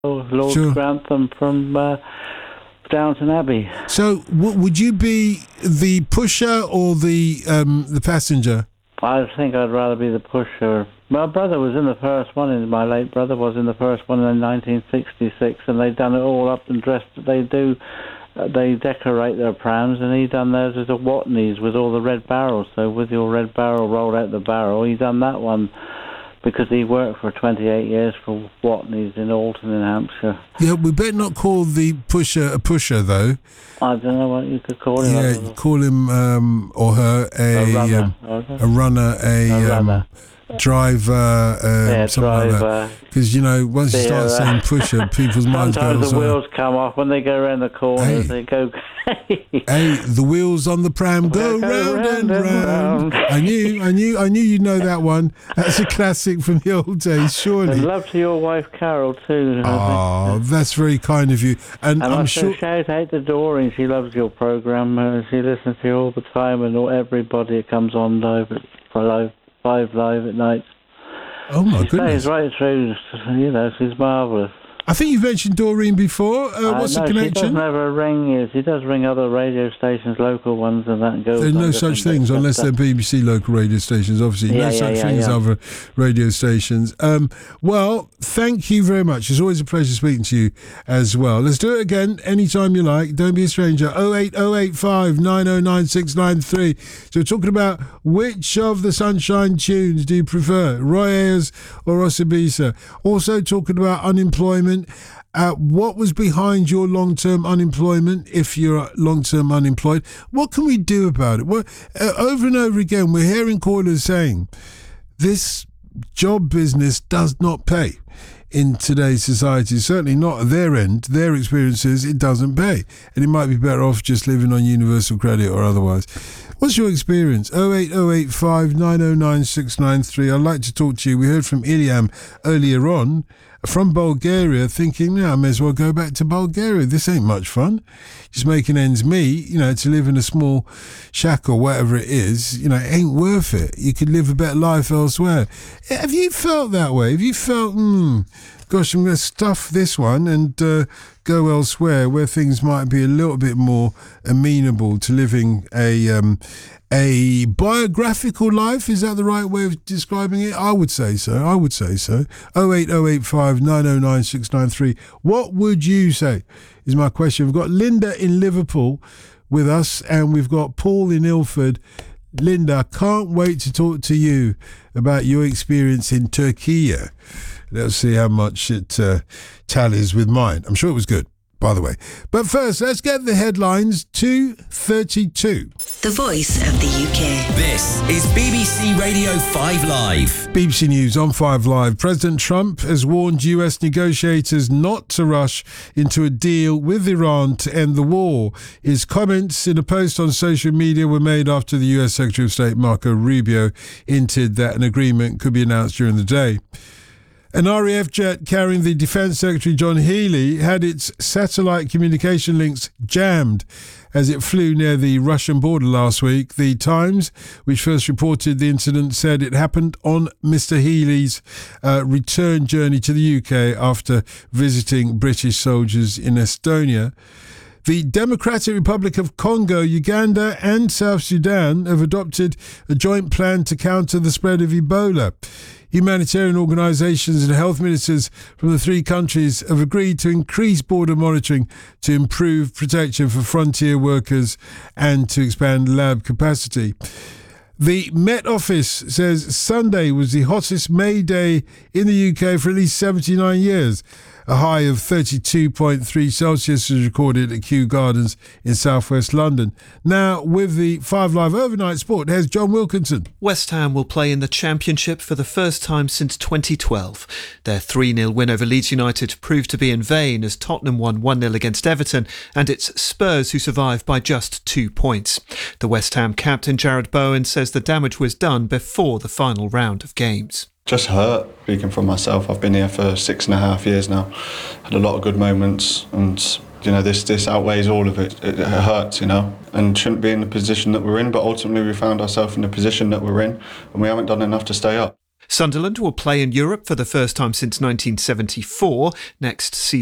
Lord Sure. Grantham from Downton Abbey. So, would you be the pusher or the passenger? I think I'd rather be the pusher. My brother was in the first one, and my late brother was in the first one in 1966, and they'd done it all up and dressed. They decorate their prams, and he done theirs as a Watneys with all the red barrels. So with your red barrel rolled out the barrel, he done that one because he worked for 28 years for Watneys in Alton in Hampshire. Yeah, we better not call the pusher a pusher, though. I don't know what you could call him. Yeah, call him or her a runner, driver, something like that. Because, once you start saying pusher, people's minds go... Sometimes the wheels come off when they go around the corners. They go... Hey, the wheels on the pram go round and round. I knew you'd know that one. That's a classic from the old days, surely. And love to your wife, Carol, too. Oh, that's very kind of you. And I'm sure... shout out to Doreen. She loves your programme. She listens to you all the time, and everybody that comes on live at 5 Live at night. Oh, my goodness. Stays right through, she's marvellous. I think you've mentioned Doreen before. What's the connection? She doesn't ever ring. She does ring other radio stations, local ones, and that. There are no such things, unless they're BBC local radio stations, obviously. No such things as other radio stations. Well, thank you very much. It's always a pleasure speaking to you as well. Let's do it again anytime you like. Don't be a stranger. 08085 909693. So we're talking about which of the Sunshine tunes do you prefer, Roy Ayers or Osibisa? Also talking about unemployment. What was behind your long-term unemployment, if you're long-term unemployed? What can we do about it? Well, over and over again, we're hearing callers saying this job business does not pay in today's society. Certainly not at their end. Their experiences, it doesn't pay. And it might be better off just living on universal credit or otherwise. What's your experience? 08085 909693. I'd like to talk to you. We heard from Iliam earlier on from Bulgaria, thinking, I may as well go back to Bulgaria. This ain't much fun. Just making ends meet, to live in a small shack or whatever it is, it ain't worth it. You could live a better life elsewhere. Have you felt that way? Have you felt, gosh, I'm going to stuff this one and go elsewhere where things might be a little bit more amenable to living a biographical life? Is that the right way of describing it? I would say so. 08085 909693. What would you say is my question. We've got Linda in Liverpool with us, and we've got Paul in Ilford. Linda, I can't wait to talk to you about your experience in Turkey. Let's see how much it tallies with mine. I'm sure it was good, by the way. But first, let's get the headlines. 2:32. The voice of the UK. This is BBC Radio 5 Live. BBC News on 5 Live. President Trump has warned US negotiators not to rush into a deal with Iran to end the war. His comments in a post on social media were made after the US Secretary of State Marco Rubio hinted that an agreement could be announced during the day. An RAF jet carrying the Defence Secretary John Healey had its satellite communication links jammed as it flew near the Russian border last week. The Times, which first reported the incident, said it happened on Mr. Healey's return journey to the UK after visiting British soldiers in Estonia. The Democratic Republic of Congo, Uganda and South Sudan have adopted a joint plan to counter the spread of Ebola. Humanitarian organisations and health ministers from the three countries have agreed to increase border monitoring to improve protection for frontier workers and to expand lab capacity. The Met Office says Sunday was the hottest May day in the UK for at least 79 years. A high of 32.3 Celsius was recorded at Kew Gardens in southwest London. Now, with the 5 Live Overnight Sport, here's John Wilkinson. West Ham will play in the Championship for the first time since 2012. Their 3-0 win over Leeds United proved to be in vain as Tottenham won 1-0 against Everton, and it's Spurs who survived by just 2 points. The West Ham captain Jarrod Bowen says the damage was done before the final round of games. Just hurt, speaking for myself. I've been here for 6.5 years now. Had a lot of good moments, and this outweighs all of it. It hurts, and shouldn't be in the position that we're in, but ultimately we found ourselves in the position that we're in, and we haven't done enough to stay up. Sunderland will play in Europe for the first time since 1974 next season.